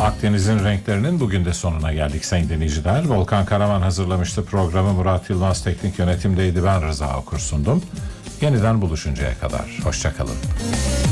Akdeniz'in renklerinin bugün de sonuna geldik sayın dinleyiciler. Volkan Karaman hazırlamıştı programı, Murat Yılmaz teknik yönetimdeydi, ben Rıza Okur sundum. Yeniden buluşuncaya kadar hoşça kalın.